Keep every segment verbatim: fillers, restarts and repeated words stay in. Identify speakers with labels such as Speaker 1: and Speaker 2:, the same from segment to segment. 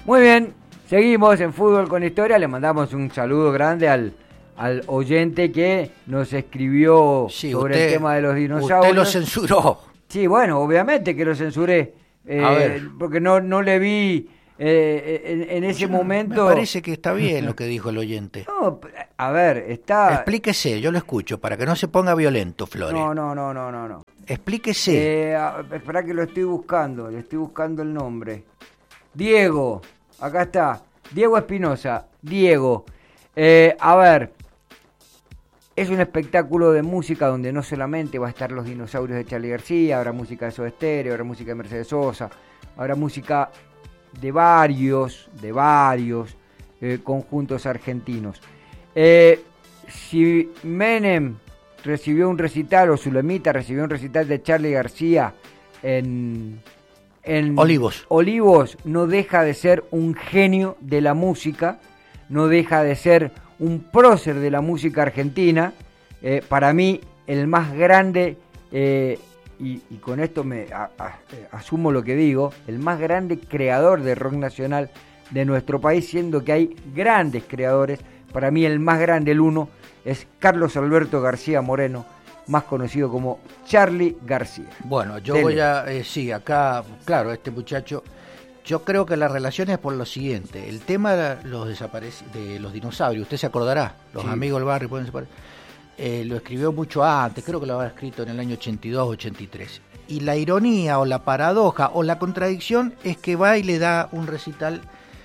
Speaker 1: Muy bien, seguimos en Fútbol con Historia. Le mandamos un saludo grande al, al oyente que nos escribió
Speaker 2: sí,
Speaker 1: sobre
Speaker 2: usted,
Speaker 1: el tema de los dinosaurios.
Speaker 2: Usted lo censuró.
Speaker 1: Sí, bueno, obviamente que lo censuré. Eh,
Speaker 2: a ver.
Speaker 1: Porque no, no le vi eh, en, en ese
Speaker 2: Yo,
Speaker 1: momento...
Speaker 2: Me parece que está bien lo que dijo el oyente.
Speaker 1: No, a ver, está...
Speaker 2: Explíquese, yo lo escucho, para que no se ponga violento, Flores.
Speaker 1: No, no, no, no, no. no.
Speaker 2: Explíquese.
Speaker 1: Eh, espera que lo estoy buscando, le estoy buscando el nombre. Diego, acá está. Diego Espinosa, Diego. Eh, a ver, es un espectáculo de música donde no solamente va a estar los dinosaurios de Charly García, habrá música de Soda Stereo, habrá música de Mercedes Sosa, habrá música de varios, de varios eh, conjuntos argentinos. Eh, si Menem recibió un recital, o Zulemita recibió un recital de Charly García en, en
Speaker 2: Olivos.
Speaker 1: Olivos, no deja de ser un genio de la música, no deja de ser un prócer de la música argentina, eh, para mí el más grande, eh, y, y con esto me a, a, asumo lo que digo, el más grande creador de rock nacional de nuestro país, siendo que hay grandes creadores. Para mí el más grande, el uno, es Carlos Alberto García Moreno, más conocido como Charly García.
Speaker 2: Bueno, yo
Speaker 1: Dele.
Speaker 2: voy a... Eh, sí, acá, claro, este muchacho... Yo creo que la relación es por lo siguiente. El tema de los, desaparec- de los dinosaurios, usted se acordará, los
Speaker 1: Sí.
Speaker 2: amigos del barrio pueden separar, eh, lo escribió mucho antes, creo que lo había escrito en el año ochenta y dos, ochenta y tres. Y la ironía o la paradoja o la contradicción es que va y le da un recital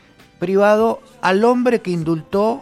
Speaker 2: privado al hombre que indultó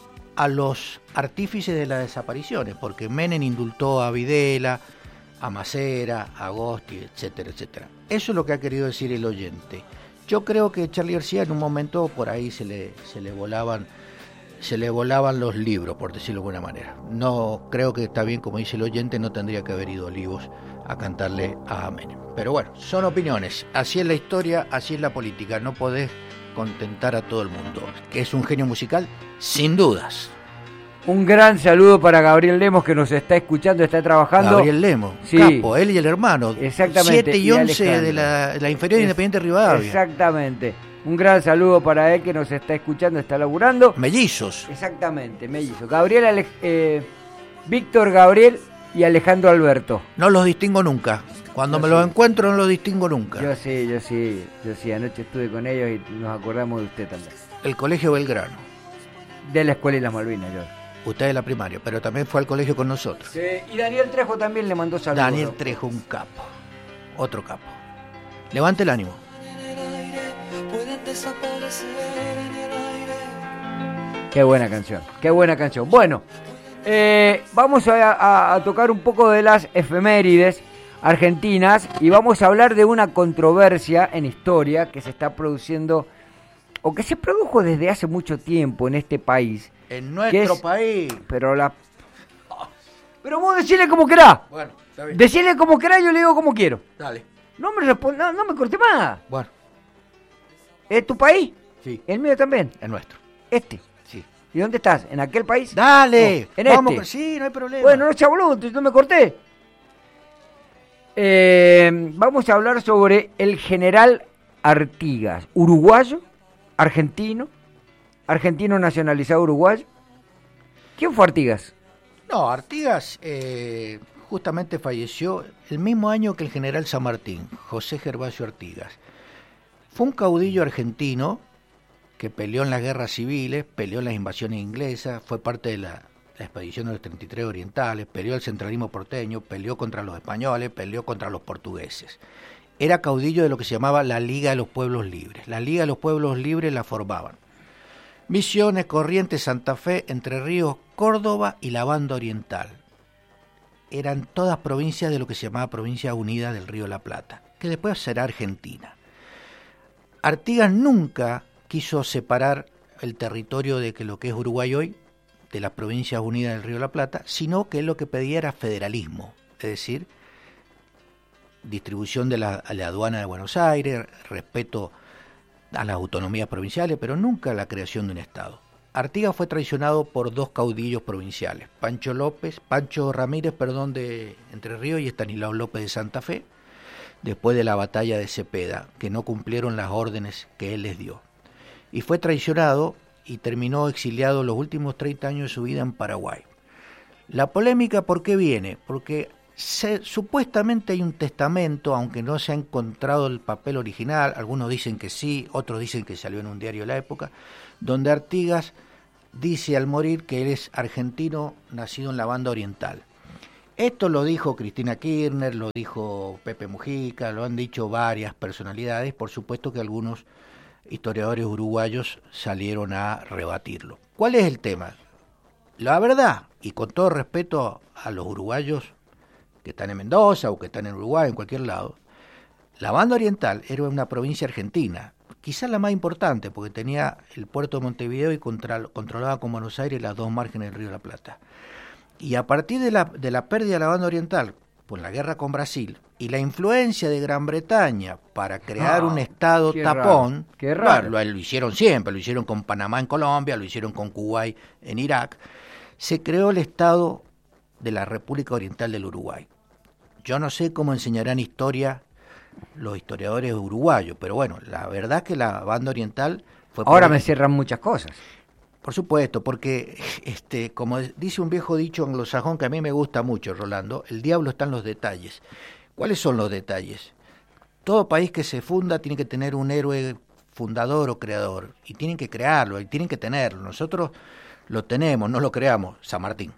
Speaker 2: a los artífices de las desapariciones, porque Menem indultó a Videla, a Macera, a Agosti, etcétera, etcétera. Eso es lo que ha querido decir el oyente. Yo creo que Charly García en un momento por ahí se le, se le volaban se le volaban los libros, por decirlo de alguna manera. No creo que está bien, como dice el oyente, no tendría que haber ido Olivos a cantarle a Menem. Pero bueno, son opiniones. Así es la historia, así es la política. No podés contentar a todo el mundo. ¿Que es un genio musical? Sin dudas.
Speaker 1: Un gran saludo para Gabriel Lemos, que nos está escuchando, está trabajando.
Speaker 2: Gabriel Lemos,
Speaker 1: sí.
Speaker 2: capo, él y el hermano.
Speaker 1: Exactamente.
Speaker 2: siete y once de la, de la inferior
Speaker 1: es,
Speaker 2: Independiente Rivadavia.
Speaker 1: Exactamente. Un gran saludo para él que nos está escuchando, está laburando.
Speaker 2: Mellizos.
Speaker 1: Exactamente, mellizos. Gabriel, Ale- eh, Víctor Gabriel y Alejandro Alberto.
Speaker 2: No los distingo nunca. Cuando
Speaker 1: Yo
Speaker 2: me
Speaker 1: sí.
Speaker 2: los encuentro no los distingo nunca.
Speaker 1: Yo sí, yo sí, yo sí. Anoche estuve con ellos y nos acordamos de usted también.
Speaker 2: El Colegio Belgrano.
Speaker 1: De la Escuela y las Malvinas, yo.
Speaker 2: Usted es la primaria, pero también fue al colegio con nosotros.
Speaker 1: Sí, y Daniel Trejo también le mandó saludos.
Speaker 2: Daniel Trejo, un capo. Otro capo. Levante el ánimo.
Speaker 1: Qué buena canción, qué buena canción. Bueno, eh, vamos a, a, a tocar un poco de las efemérides argentinas y vamos a hablar de una controversia en historia que se está produciendo, o que se produjo desde hace mucho tiempo en este país.
Speaker 2: En nuestro
Speaker 1: es,
Speaker 2: país.
Speaker 1: Pero la... Pero vos decile como querás.
Speaker 2: Bueno, está bien.
Speaker 1: Decile como querás, yo le digo como quiero.
Speaker 2: Dale.
Speaker 1: No me responde, no, no me corte más.
Speaker 2: Bueno.
Speaker 1: ¿Es tu país?
Speaker 2: Sí.
Speaker 1: El mío también.
Speaker 2: El nuestro.
Speaker 1: Este.
Speaker 2: Sí.
Speaker 1: ¿Y dónde estás? ¿En aquel país?
Speaker 2: Dale.
Speaker 1: No, en
Speaker 2: Vamos,
Speaker 1: este.
Speaker 2: Sí, no hay problema.
Speaker 1: Bueno, no sea boludo, entonces no me corté. Eh, vamos a hablar sobre el general Artigas, uruguayo, argentino, argentino nacionalizado uruguayo. ¿Quién fue Artigas?
Speaker 2: No, Artigas eh, justamente falleció el mismo año que el general San Martín, José Gervasio Artigas. Fue un caudillo argentino que peleó en las guerras civiles, peleó en las invasiones inglesas, fue parte de la, la expedición de los treinta y tres orientales, peleó el centralismo porteño, peleó contra los españoles, peleó contra los portugueses. Era caudillo de lo que se llamaba la Liga de los Pueblos Libres. La Liga de los Pueblos Libres la formaban Misiones, Corrientes, Santa Fe, Entre Ríos, Córdoba y la Banda Oriental. Eran todas provincias de lo que se llamaba Provincia Unida del Río de la Plata, que después será Argentina. Artigas nunca quiso separar el territorio de que lo que es Uruguay hoy de las Provincias Unidas del Río de la Plata, sino que él lo que pedía era federalismo, es decir, distribución de la, a la aduana de Buenos Aires, respeto a las autonomías provinciales, pero nunca la creación de un Estado. Artigas fue traicionado por dos caudillos provinciales, Pancho López, Pancho Ramírez, perdón, de Entre Ríos y Estanislao López de Santa Fe, después de la batalla de Cepeda, que no cumplieron las órdenes que él les dio. y fue traicionado y terminó exiliado los últimos treinta años de su vida en Paraguay. La polémica, ¿por qué viene? Porque se, supuestamente hay un testamento, aunque no se ha encontrado el papel original, algunos dicen que sí, otros dicen que salió en un diario de la época, donde Artigas dice al morir que él es argentino nacido en la banda oriental. Esto lo dijo Cristina Kirchner, lo dijo Pepe Mujica, lo han dicho varias personalidades, por supuesto que algunos historiadores uruguayos salieron a rebatirlo. ¿Cuál es el tema? La verdad, y con todo respeto a los uruguayos que están en Mendoza o que están en Uruguay, en cualquier lado, la banda oriental era una provincia argentina, quizás la más importante, porque tenía el puerto de Montevideo y contra, controlaba con Buenos Aires las dos márgenes del Río de la Plata. Y a partir de la, de la pérdida de la banda oriental, por la guerra con Brasil, y la influencia de Gran Bretaña para crear oh, un estado
Speaker 1: qué
Speaker 2: tapón,
Speaker 1: raro, qué raro.
Speaker 2: Lo, lo hicieron siempre, lo hicieron con Panamá en Colombia, lo hicieron con Kuwait en Irak, se creó el estado de la República Oriental del Uruguay. Yo no sé cómo enseñarán historia los historiadores uruguayos, pero bueno, la verdad es que la banda oriental fue...
Speaker 1: Ahora me cierran muchas cosas.
Speaker 2: Por supuesto, porque este, como dice un viejo dicho anglosajón que a mí me gusta mucho, Rolando, el diablo está en los detalles. ¿Cuáles son los detalles? Todo país que se funda tiene que tener un héroe fundador o creador, y tienen que crearlo, y tienen que tenerlo. Nosotros lo tenemos, no lo creamos, San Martín.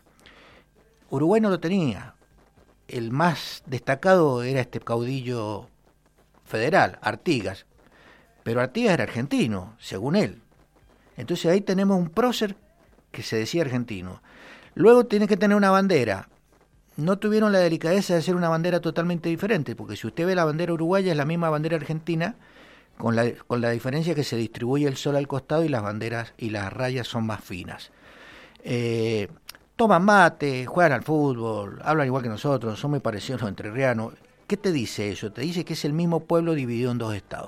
Speaker 2: Uruguay no lo tenía. El más destacado era este caudillo federal, Artigas, pero Artigas era argentino, según él. Entonces ahí tenemos un prócer que se decía argentino. Luego tiene que tener una bandera. No tuvieron la delicadeza de hacer una bandera totalmente diferente, porque si usted ve la bandera uruguaya es la misma bandera argentina, con la, con la diferencia que se distribuye el sol al costado y las banderas y las rayas son más finas. Eh, toman mate, juegan al fútbol, hablan igual que nosotros, son muy parecidos los entrerrianos. ¿Qué te dice eso? Te dice que es el mismo pueblo dividido en dos estados.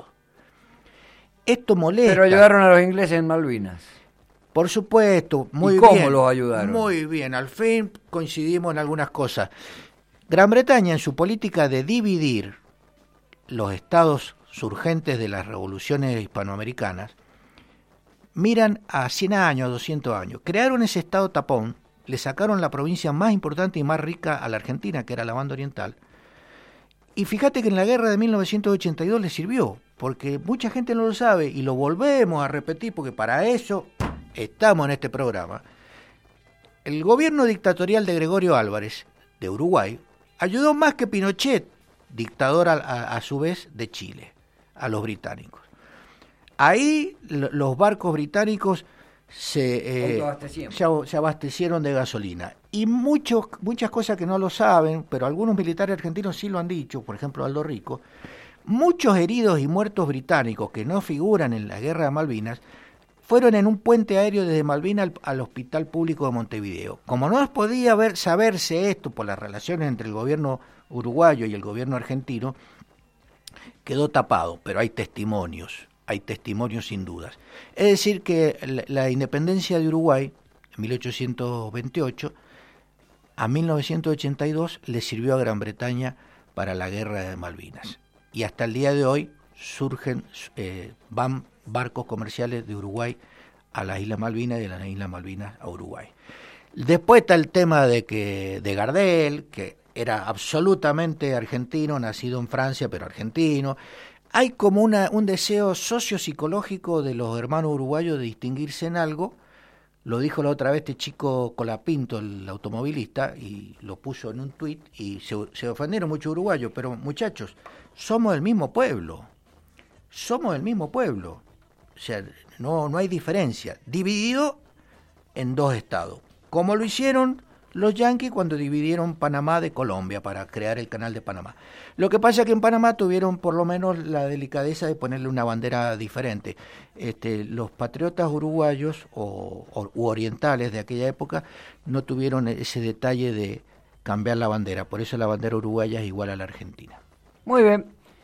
Speaker 2: Esto molesta.
Speaker 1: Pero ayudaron a los ingleses en Malvinas.
Speaker 2: Por supuesto, muy bien.
Speaker 1: ¿Y cómo los ayudaron?
Speaker 2: Muy bien, al fin coincidimos en algunas cosas. Gran Bretaña, en su política de dividir los estados surgentes de las revoluciones hispanoamericanas, miran a cien años, doscientos años. Crearon ese estado tapón, le sacaron la provincia más importante y más rica a la Argentina, que era la banda oriental. Y fíjate que en la guerra de mil novecientos ochenta y dos le sirvió, porque mucha gente no lo sabe y lo volvemos a repetir porque para eso estamos en este programa. El gobierno dictatorial de Gregorio Álvarez, de Uruguay, ayudó más que Pinochet, dictador a, a, a su vez de Chile, a los británicos. Ahí los barcos británicos se, eh, se, se abastecieron de gasolina. Y muchos, muchas cosas que no lo saben, pero algunos militares argentinos sí lo han dicho, por ejemplo Aldo Rico, muchos heridos y muertos británicos que no figuran en la guerra de Malvinas fueron en un puente aéreo desde Malvinas al, al Hospital Público de Montevideo. Como no podía ver, saberse esto por las relaciones entre el gobierno uruguayo y el gobierno argentino, quedó tapado, pero hay testimonios, hay testimonios sin dudas. Es decir que la, la independencia de Uruguay, en mil ochocientos veintiocho, a mil novecientos ochenta y dos le sirvió a Gran Bretaña para la guerra de Malvinas. Y hasta el día de hoy surgen, eh, van barcos comerciales de Uruguay a las Islas Malvinas y de las Islas Malvinas a Uruguay. Después está el tema de que de Gardel, que era absolutamente argentino, nacido en Francia, pero argentino. Hay como una, un deseo sociopsicológico de los hermanos uruguayos de distinguirse en algo. Lo dijo la otra vez este chico Colapinto, el automovilista, y lo puso en un tuit, y se, se ofendieron muchos uruguayos, pero muchachos, somos del mismo pueblo, somos del mismo pueblo, o sea, no, no hay diferencia, dividido en dos estados, como lo hicieron los yanquis cuando dividieron Panamá de Colombia para crear el canal de Panamá. Lo que pasa es que en Panamá tuvieron por lo menos la delicadeza de ponerle una bandera diferente. Este, los patriotas uruguayos o, o u orientales de aquella época no tuvieron ese detalle de cambiar la bandera, por eso la bandera uruguaya es igual a la argentina.
Speaker 1: Muy bien,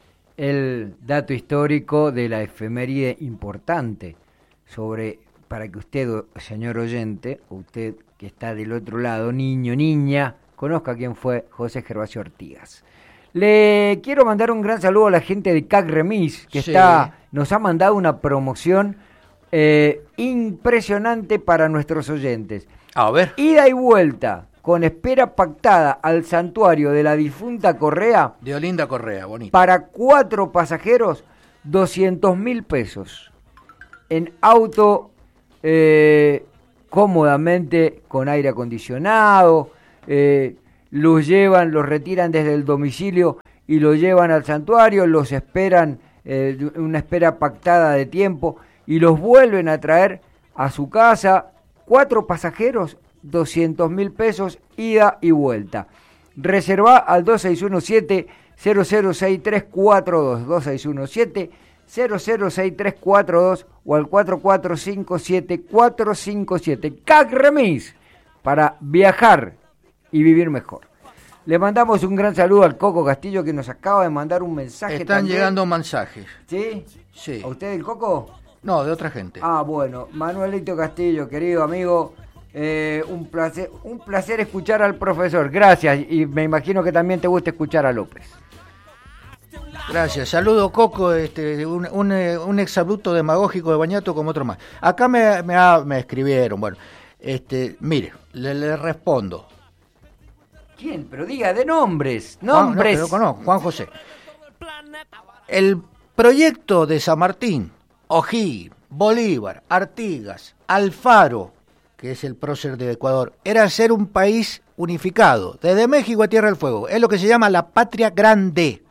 Speaker 1: el dato histórico de la efeméride importante sobre, para que usted, señor oyente, o usted que está del otro lado, niño, niña, conozca quién fue José Gervasio Artigas. Le quiero mandar un gran saludo a la gente de C A C Remis, que sí. está, nos ha mandado una promoción eh, impresionante para nuestros oyentes.
Speaker 2: A ver.
Speaker 1: Ida y vuelta, con espera pactada al santuario de la difunta Correa.
Speaker 2: De Olinda Correa, bonito.
Speaker 1: Para cuatro pasajeros, doscientos mil pesos. En auto, eh, cómodamente, con aire acondicionado. Eh, los llevan, los retiran desde el domicilio y los llevan al santuario. Los esperan, eh, una espera pactada de tiempo. Y los vuelven a traer a su casa. Cuatro pasajeros, doscientos mil pesos, ida y vuelta. Reserva al dos seis uno siete, cero cero seis tres cuatro dos, dos seis uno siete, cero cero seis tres cuatro dos o al cuatro cuatro cinco siete, cuatro cinco siete. C A C Remis, para viajar y vivir mejor. Le mandamos un gran saludo al Coco Castillo, que nos acaba de mandar un mensaje.
Speaker 2: Están
Speaker 1: también.
Speaker 2: llegando mensajes.
Speaker 1: ¿Sí?
Speaker 2: Sí.
Speaker 1: ¿A usted el Coco?
Speaker 2: No, de otra gente.
Speaker 1: Ah, bueno, Manuelito Castillo, querido amigo, eh, un placer, un placer escuchar al profesor. Gracias, y me imagino que también te gusta escuchar a López.
Speaker 2: Gracias, saludo Coco, este, un, un, un exabrupto demagógico de Bañato como otro más. Acá me, me, me escribieron, bueno, este, mire, le, le respondo.
Speaker 1: ¿Quién? Pero diga de nombres, nombres.
Speaker 2: Juan, no, no, Juan José. El proyecto de San Martín, O'Higgins, Bolívar, Artigas, Alfaro, que es el prócer de Ecuador, era ser un país unificado, desde México a Tierra del Fuego. Es lo que se llama la patria grande.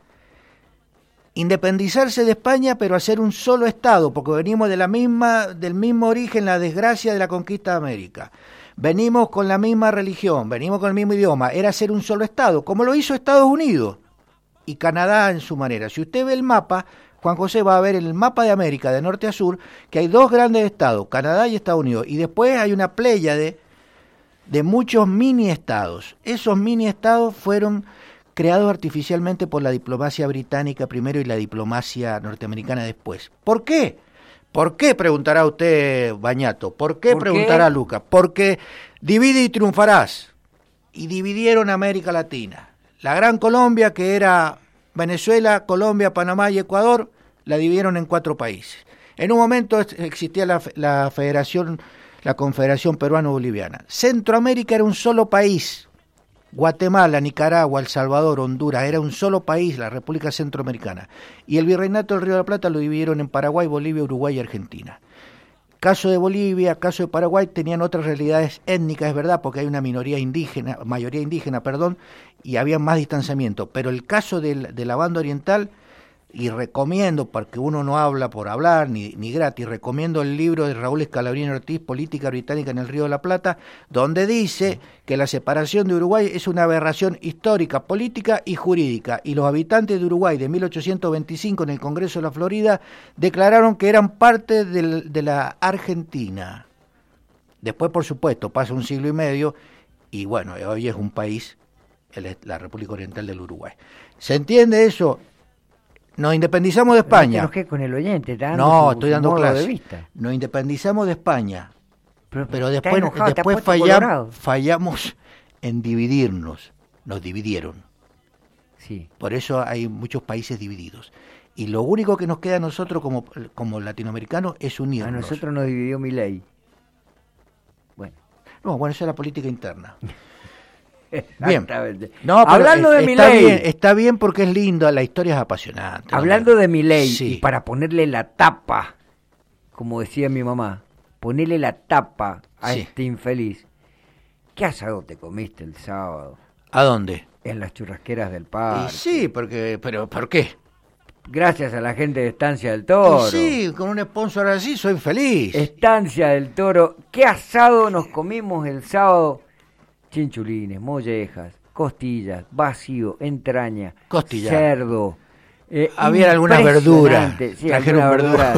Speaker 2: Independizarse de España, pero hacer un solo Estado, porque venimos de la misma, del mismo origen, la desgracia de la conquista de América. Venimos con la misma religión, venimos con el mismo idioma. Era ser un solo Estado, como lo hizo Estados Unidos y Canadá en su manera. Si usted ve el mapa, Juan José, va a ver en el mapa de América, de norte a sur, que hay dos grandes estados, Canadá y Estados Unidos, y después hay una pléyade de muchos mini estados. Esos mini estados fueron creados artificialmente por la diplomacia británica primero y la diplomacia norteamericana después. ¿Por qué? ¿Por qué? Preguntará usted, Bañato. ¿Por qué? ¿Por preguntará qué? Lucas. Porque divide y triunfarás. Y dividieron América Latina. La Gran Colombia, que era Venezuela, Colombia, Panamá y Ecuador, la dividieron en cuatro países. En un momento existía la, la Federación, la Confederación Peruano-Boliviana. Centroamérica era un solo país. Guatemala, Nicaragua, El Salvador, Honduras, era un solo país, la República Centroamericana. Y el Virreinato del Río de la Plata lo dividieron en Paraguay, Bolivia, Uruguay y Argentina. Caso de Bolivia, caso de Paraguay, tenían otras realidades étnicas, es verdad, porque hay una minoría indígena, mayoría indígena, perdón, y había más distanciamiento. Pero el caso del, de la banda oriental, y recomiendo, porque uno no habla por hablar, ni, ni gratis, recomiendo el libro de Raúl Escalabrini Ortiz, Política Británica en el Río de la Plata, donde dice que la separación de Uruguay es una aberración histórica, política y jurídica, y los habitantes de Uruguay de mil ochocientos veinticinco en el Congreso de la Florida declararon que eran parte del, de la Argentina. Después, por supuesto, pasa un siglo y medio, y bueno, hoy es un país, la República Oriental del Uruguay. ¿Se entiende eso? Nos independizamos de España.
Speaker 1: No, con el oyente,
Speaker 2: no,
Speaker 1: su,
Speaker 2: estoy
Speaker 1: su
Speaker 2: dando clase.
Speaker 1: De vista.
Speaker 2: Nos independizamos de España, pero, pero después,
Speaker 1: enojado,
Speaker 2: después fallamos, fallamos en dividirnos. Nos dividieron.
Speaker 1: Sí.
Speaker 2: Por eso hay muchos países divididos. Y lo único que nos queda a nosotros como, como latinoamericanos es unirnos.
Speaker 1: A nosotros nos dividió Milei. Bueno.
Speaker 2: No, bueno, esa es la política interna.
Speaker 1: Bien.
Speaker 2: No,
Speaker 1: hablando de
Speaker 2: está
Speaker 1: Milei,
Speaker 2: bien, está bien porque es lindo, la historia es apasionante.
Speaker 1: Hablando de Milei,
Speaker 2: sí.
Speaker 1: Y para ponerle la tapa, como decía mi mamá, ponerle la tapa a
Speaker 2: sí.
Speaker 1: este infeliz. ¿Qué asado te comiste el sábado?
Speaker 2: ¿A dónde?
Speaker 1: En las churrasqueras del parque.
Speaker 2: Y sí, porque, pero ¿por qué?
Speaker 1: Gracias a la gente de Estancia del Toro.
Speaker 2: Y sí, con un sponsor así soy feliz.
Speaker 1: Estancia del Toro. ¿Qué asado nos comimos el sábado? Chinchulines, mollejas, costillas, vacío, entraña,
Speaker 2: Costilla.
Speaker 1: cerdo. Eh,
Speaker 2: Había alguna verdura.
Speaker 1: Sí,
Speaker 2: trajeron
Speaker 1: verdura.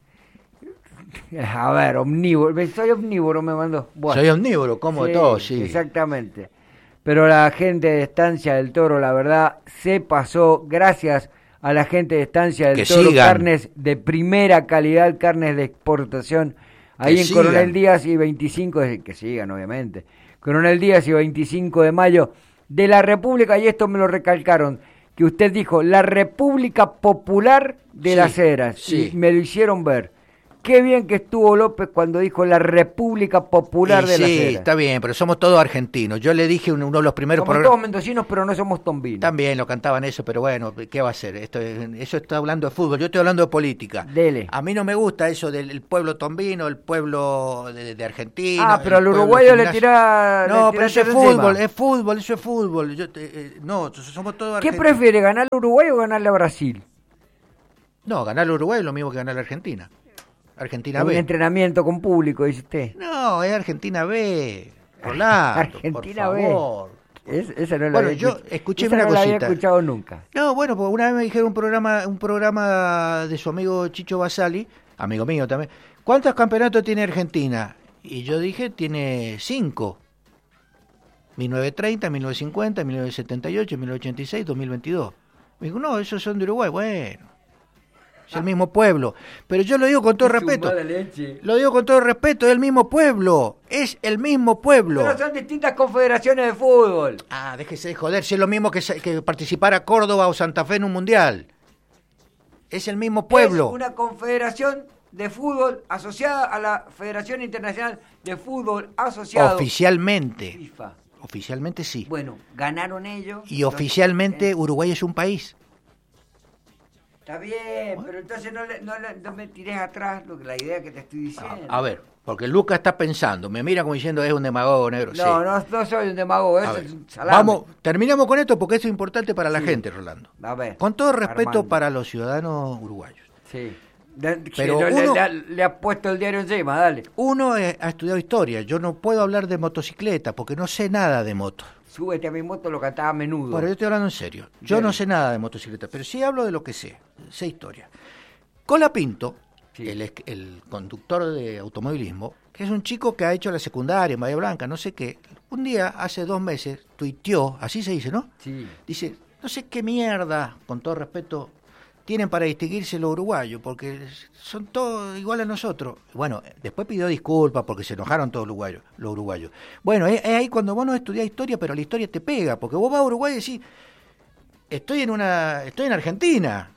Speaker 1: A ver, omnívoro. Soy omnívoro, me mandó.
Speaker 2: Bueno, soy omnívoro, como
Speaker 1: sí,
Speaker 2: de todo, sí.
Speaker 1: Exactamente. Pero la gente de Estancia del Toro, la verdad, se pasó. Gracias a la gente de Estancia del
Speaker 2: que
Speaker 1: Toro.
Speaker 2: Sigan.
Speaker 1: Carnes de primera calidad, carnes de exportación. Ahí
Speaker 2: que
Speaker 1: en
Speaker 2: sigan.
Speaker 1: Coronel Díaz y veinticinco, que sigan, obviamente. Coronel Díaz y veinticinco de mayo de la República, y esto me lo recalcaron, que usted dijo, la República Popular de
Speaker 2: sí,
Speaker 1: las Heras,
Speaker 2: sí.
Speaker 1: y me lo hicieron ver. Qué bien que estuvo López cuando dijo la República Popular
Speaker 2: y
Speaker 1: de la
Speaker 2: sí,
Speaker 1: Cera.
Speaker 2: Está bien, pero somos todos argentinos. Yo le dije uno, uno de los primeros
Speaker 1: Somos
Speaker 2: programas.
Speaker 1: todos mendocinos, pero no somos tombinos.
Speaker 2: También lo cantaban eso, pero bueno, ¿qué va a hacer? Esto, eso está hablando de fútbol, yo estoy hablando de política.
Speaker 1: Dele.
Speaker 2: A mí no me gusta eso del el pueblo tombino, el pueblo de, de Argentina.
Speaker 1: Ah, pero al
Speaker 2: el pueblo
Speaker 1: uruguayo le
Speaker 2: gimnasio.
Speaker 1: tira.
Speaker 2: No,
Speaker 1: le
Speaker 2: pero eso es
Speaker 1: tiraste encima.
Speaker 2: fútbol, es fútbol, eso es fútbol. Yo te- eh, no, somos todos
Speaker 1: ¿Qué
Speaker 2: argentinos.
Speaker 1: prefiere, ganar al Uruguay o ganarle a Brasil?
Speaker 2: No, ganar al Uruguay es lo mismo que ganar a Argentina. Argentina
Speaker 1: Un
Speaker 2: B.
Speaker 1: entrenamiento con público, dice usted.
Speaker 2: No, es Argentina B. Rolando,
Speaker 1: Argentina
Speaker 2: por
Speaker 1: B.
Speaker 2: favor.
Speaker 1: Es, esa no la
Speaker 2: Bueno,
Speaker 1: había
Speaker 2: yo
Speaker 1: escuch-
Speaker 2: escuché
Speaker 1: esa
Speaker 2: una
Speaker 1: no la había
Speaker 2: cosita.
Speaker 1: escuchado nunca.
Speaker 2: No, bueno, porque una vez me dijeron un programa, un programa de su amigo Chicho Basali, amigo mío también. ¿Cuántos campeonatos tiene Argentina? Y yo dije, tiene cinco. mil novecientos treinta, mil novecientos cincuenta, mil novecientos setenta y ocho, mil novecientos ochenta y seis, dos mil veintidós. Me dijo, no, esos son de Uruguay. Bueno, es el mismo pueblo. Pero yo lo digo con todo respeto. Lo digo con todo respeto, es el mismo pueblo. Es el mismo pueblo.
Speaker 1: Pero son distintas confederaciones de fútbol.
Speaker 2: Ah, déjese de joder, si es lo mismo que, se- que participara Córdoba o Santa Fe en un mundial. Es el mismo pueblo.
Speaker 1: Es una confederación de fútbol asociada a la Federación Internacional de Fútbol Asociado
Speaker 2: Oficialmente.
Speaker 1: FIFA.
Speaker 2: Oficialmente sí.
Speaker 1: Bueno, ganaron ellos.
Speaker 2: Y oficialmente Uruguay es un país.
Speaker 1: Está bien, pero entonces no, le, no, le- no me tires atrás lo que la idea que te estoy diciendo.
Speaker 2: A, a ver, porque Lucas está pensando, me mira como diciendo es un demagogo negro.
Speaker 1: No,
Speaker 2: sí.
Speaker 1: no, no soy un demagogo,
Speaker 2: A
Speaker 1: eso
Speaker 2: ver,
Speaker 1: es un salame.
Speaker 2: vamos, terminamos con esto porque esto es importante para la
Speaker 1: Sí.
Speaker 2: gente, Rolando.
Speaker 1: A ver,
Speaker 2: Con todo respeto
Speaker 1: Armando.
Speaker 2: para los ciudadanos uruguayos.
Speaker 1: Sí. De-
Speaker 2: Pero
Speaker 1: que no le-
Speaker 2: uno-
Speaker 1: le, le ha puesto el diario encima, dale.
Speaker 2: Uno eh, ha estudiado historia, yo no puedo hablar de motocicleta porque no sé nada de moto.
Speaker 1: Súbete a mi moto, lo cantaba a menudo.
Speaker 2: Bueno, yo estoy hablando en serio. Yo
Speaker 1: Bien.
Speaker 2: no sé nada de motocicleta, pero sí hablo de lo que sé. Sé historia. Colapinto,
Speaker 1: Sí.
Speaker 2: el, ex- el conductor de automovilismo, que es un chico que ha hecho la secundaria en Bahía Blanca, no sé qué, un día, hace dos meses, tuiteó, así se dice, ¿no?
Speaker 1: Sí.
Speaker 2: Dice, no sé qué mierda, con todo respeto, tienen para distinguirse los uruguayos, porque son todos iguales a nosotros. Bueno, después pidió disculpas porque se enojaron todos los uruguayos. Los uruguayos. Bueno, es, es ahí cuando vos no estudiás historia, pero la historia te pega, porque vos vas a Uruguay y decís, estoy en una, estoy en Argentina.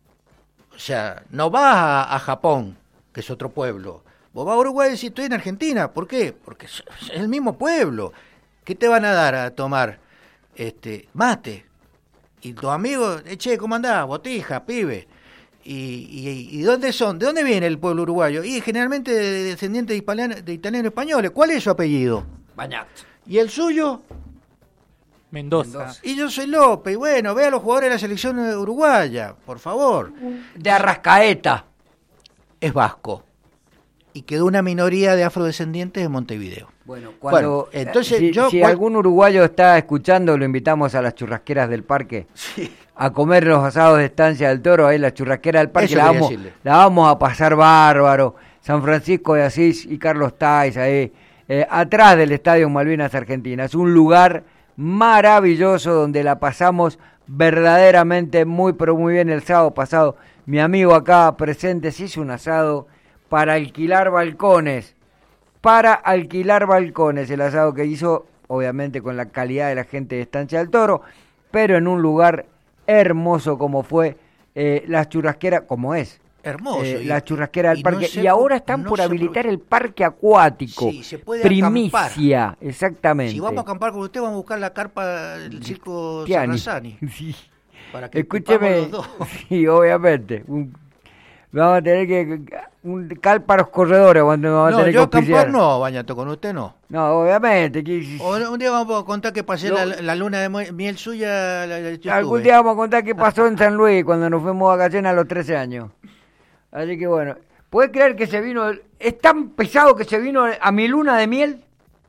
Speaker 2: O sea, no vas a, a Japón, que es otro pueblo. Vos vas a Uruguay y decís, estoy en Argentina. ¿Por qué? Porque es es el mismo pueblo. ¿Qué te van a dar a tomar? Este, mate. Y tus amigos, eh, che, ¿cómo andás? Botija, pibe. Y, y, ¿Y dónde son? ¿De dónde viene el pueblo uruguayo? Y generalmente de descendientes de, hispaniano- de italianos españoles. ¿Cuál es su apellido?
Speaker 1: Bañat.
Speaker 2: ¿Y el suyo?
Speaker 3: Mendoza.
Speaker 1: Mendoza.
Speaker 2: Y yo soy López. Y bueno, ve a los jugadores de la selección uruguaya, por favor.
Speaker 1: De Arrascaeta.
Speaker 2: Es vasco. Y quedó una minoría de afrodescendientes en Montevideo.
Speaker 1: Bueno, cuando
Speaker 2: Bueno, entonces
Speaker 1: si,
Speaker 2: yo-
Speaker 1: si
Speaker 2: cual-
Speaker 1: algún uruguayo está escuchando, lo invitamos a las churrasqueras del parque
Speaker 2: Sí.
Speaker 1: a comer los asados de Estancia del Toro, ahí la churrasquera del parque,
Speaker 2: Eso
Speaker 1: la
Speaker 2: quería
Speaker 1: vamos,
Speaker 2: decirle.
Speaker 1: la vamos a pasar bárbaro. San Francisco de Asís y Carlos Tais ahí, eh, atrás del Estadio Malvinas Argentinas, un lugar maravilloso donde la pasamos verdaderamente muy pero muy bien el sábado pasado. Mi amigo acá presente se hizo un asado para alquilar balcones, para alquilar balcones, el asado que hizo, obviamente con la calidad de la gente de Estancia del Toro, pero en un lugar hermoso como fue eh, la churrasquera, como es.
Speaker 2: Hermoso.
Speaker 1: Eh,
Speaker 2: y-
Speaker 1: la churrasquera del
Speaker 2: y no
Speaker 1: parque.
Speaker 2: se
Speaker 1: y ahora
Speaker 2: pu-
Speaker 1: están
Speaker 2: no
Speaker 1: por
Speaker 2: se
Speaker 1: habilitar
Speaker 2: apro-
Speaker 1: el parque acuático.
Speaker 2: Sí, se puede
Speaker 1: Primicia, exactamente.
Speaker 2: Si vamos a acampar con usted, vamos a buscar la carpa del circo
Speaker 1: Piani.
Speaker 2: Sarrazani.
Speaker 1: Sí.
Speaker 2: Para que
Speaker 1: Escúcheme,
Speaker 2: ocupamos los dos.
Speaker 1: sí, obviamente. Un- vamos a tener que un cal para los corredores cuando vamos a
Speaker 2: No,
Speaker 1: tener que
Speaker 2: yo acampar
Speaker 1: auspiciar.
Speaker 2: no, Bañato, con usted no.
Speaker 1: No, obviamente. que-
Speaker 2: O un día vamos a contar que pasé
Speaker 1: Lo-
Speaker 2: la, la luna de mu- miel suya. la- la- yo
Speaker 1: Algún
Speaker 2: estuve.
Speaker 1: día vamos a contar qué pasó en San Luis cuando nos fuimos a vacaciones a los trece años. Así que bueno, ¿puedes creer que se vino? Es tan pesado que se vino a mi luna de miel.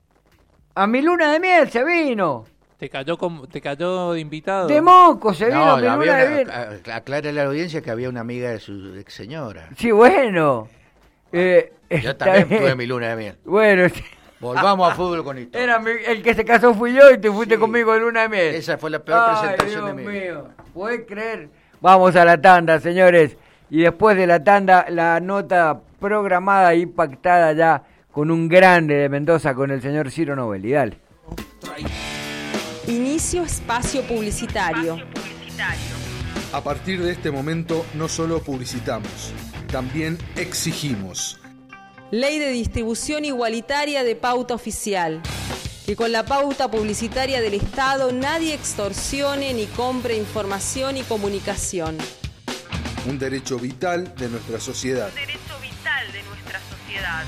Speaker 1: A mi luna de miel se vino.
Speaker 3: ¿Te cayó, como, te cayó de invitado?
Speaker 1: De moco se vino
Speaker 2: No,
Speaker 1: a mi
Speaker 2: había
Speaker 1: luna de
Speaker 2: una-
Speaker 1: miel.
Speaker 2: a- aclárele a la audiencia que había una amiga de su ex señora.
Speaker 1: Sí, bueno. Eh,
Speaker 2: Yo
Speaker 1: está
Speaker 2: también
Speaker 1: bien.
Speaker 2: tuve mi luna de miel.
Speaker 1: Bueno,
Speaker 2: Volvamos a fútbol con historia.
Speaker 1: era mi- el que se casó fui yo y te fuiste
Speaker 2: Sí.
Speaker 1: conmigo de luna de miel.
Speaker 2: Esa fue la peor
Speaker 1: Ay,
Speaker 2: presentación
Speaker 1: Dios
Speaker 2: de mi vida.
Speaker 1: mío. ¿Puedes creer? Vamos a la tanda, señores. Y después de la tanda, la nota programada y pactada ya con un grande de Mendoza, con el señor Ciro Novelli. Dale.
Speaker 4: Inicio espacio publicitario.
Speaker 5: A partir de este momento no solo publicitamos,
Speaker 4: también exigimos.
Speaker 5: Ley de distribución igualitaria de pauta oficial. Que con la pauta publicitaria del Estado nadie extorsione ni compre información y comunicación.
Speaker 4: Un derecho vital de nuestra sociedad.
Speaker 6: Un derecho vital de nuestra sociedad.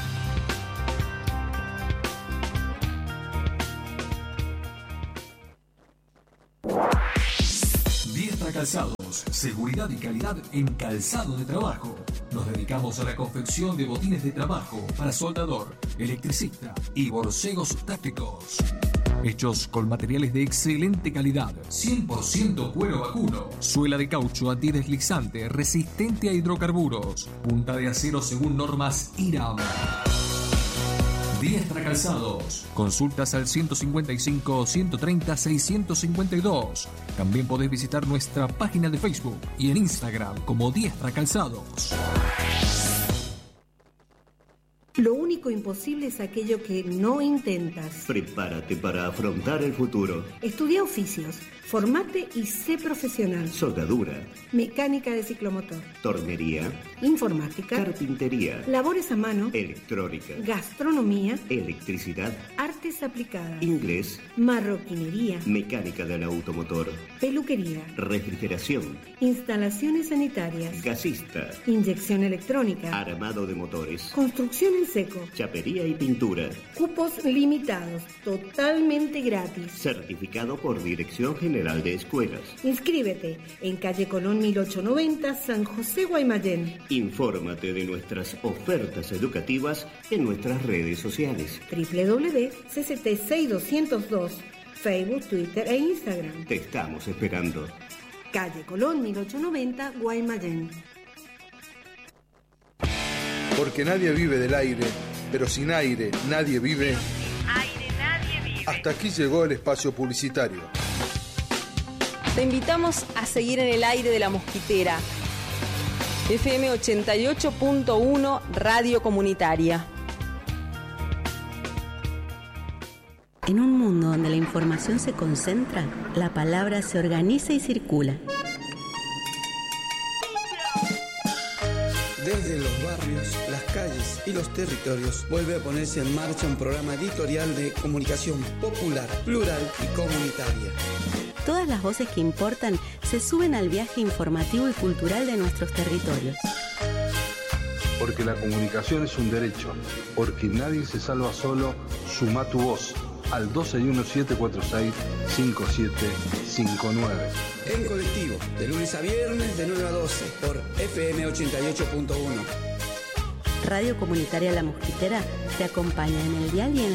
Speaker 7: Diestra Calzados, seguridad y calidad en calzado de trabajo. Nos dedicamos a la confección de botines de trabajo para soldador, electricista y borcegos tácticos. Hechos con materiales de excelente calidad, cien por ciento cuero vacuno, suela de caucho antideslizante, resistente a hidrocarburos, punta de acero según normas IRAM. Diestra Calzados. Consultas al ciento cincuenta y cinco, ciento treinta, seiscientos cincuenta y dos. También podés visitar nuestra página de Facebook y en Instagram como Diestra Calzados.
Speaker 8: Lo único imposible es aquello que no intentas.
Speaker 9: Prepárate para afrontar el futuro.
Speaker 8: Estudia oficios, formate y sé profesional.
Speaker 9: Soldadura,
Speaker 8: mecánica de ciclomotor,
Speaker 9: tornería,
Speaker 8: informática,
Speaker 9: carpintería,
Speaker 8: labores a mano,
Speaker 9: electrónica,
Speaker 8: gastronomía,
Speaker 9: electricidad,
Speaker 8: artes aplicadas,
Speaker 9: inglés,
Speaker 8: marroquinería,
Speaker 9: mecánica del automotor,
Speaker 8: peluquería,
Speaker 9: refrigeración,
Speaker 8: instalaciones sanitarias,
Speaker 9: gasista,
Speaker 8: inyección electrónica,
Speaker 9: armado de motores,
Speaker 8: construcción en seco,
Speaker 9: chapería y pintura.
Speaker 8: Cupos limitados, totalmente gratis.
Speaker 9: Certificado por Dirección General de Escuelas.
Speaker 8: Inscríbete en calle Colón mil ochocientos noventa, San José, Guaymallén.
Speaker 9: Infórmate de nuestras ofertas educativas en nuestras redes sociales.
Speaker 8: doble u doble u doble u punto c c t seis mil doscientos dos, Facebook, Twitter e Instagram.
Speaker 9: Te estamos esperando.
Speaker 8: Calle Colón mil ochocientos noventa, Guaymallén.
Speaker 4: Porque nadie vive del aire, pero sin aire nadie vive.
Speaker 6: Sin aire nadie vive.
Speaker 4: Hasta aquí llegó el espacio publicitario.
Speaker 5: Te invitamos a seguir en el aire de La Mosquitera. F M ochenta y ocho punto uno, Radio Comunitaria.
Speaker 10: En un mundo donde la información se concentra, la palabra se organiza y circula.
Speaker 11: Desde los barrios, las calles y los territorios vuelve a ponerse en marcha un programa editorial de comunicación popular, plural y comunitaria.
Speaker 10: Todas las voces que importan se suben al viaje informativo y cultural de nuestros territorios.
Speaker 4: Porque la comunicación es un derecho, porque nadie se salva solo, suma tu voz al dos seis uno siete cuatro seis cinco siete cinco nueve.
Speaker 11: En colectivo, de lunes a viernes de nueve a doce por F M ochenta y ocho punto uno.
Speaker 10: Radio Comunitaria La Mosquitera te acompaña en el dial y en